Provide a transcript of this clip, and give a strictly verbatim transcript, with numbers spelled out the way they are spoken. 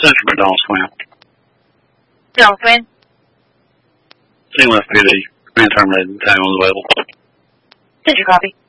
Central McDonald Swim. McDonald Swim? Single F P D. Being terminated. Time was available. Send your copy.